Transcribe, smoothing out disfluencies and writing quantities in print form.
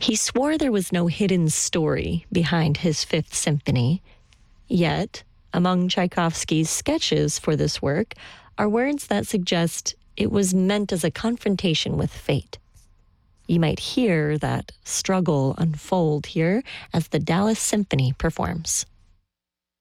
He swore there was no hidden story behind his Fifth Symphony. Yet, among Tchaikovsky's sketches for this work are words that suggest it was meant as a confrontation with fate. You might hear that struggle unfold here as the Dallas Symphony performs.